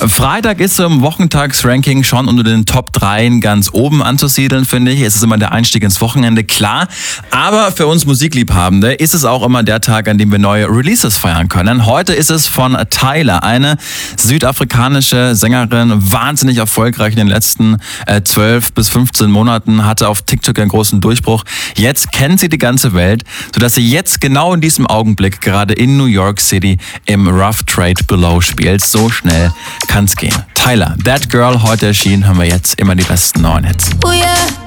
Freitag ist im Wochentagsranking schon unter den Top 3 ganz oben anzusiedeln, finde ich. Es ist immer der Einstieg ins Wochenende, klar. Aber für uns Musikliebhabende ist es auch immer der Tag, an dem wir neue Releases feiern können. Heute ist es von Tyla, eine südafrikanische Sängerin, wahnsinnig erfolgreich in den letzten 12 bis 15 Monaten, hatte auf TikTok einen großen Durchbruch. Jetzt kennt sie die ganze Welt, sodass sie jetzt genau in diesem Augenblick gerade in New York City im Rough Trade Below spielt. So schnell kann's gehen. Tyla, That Girl, heute erschienen, hören wir jetzt immer die besten neuen Hits. Oh yeah.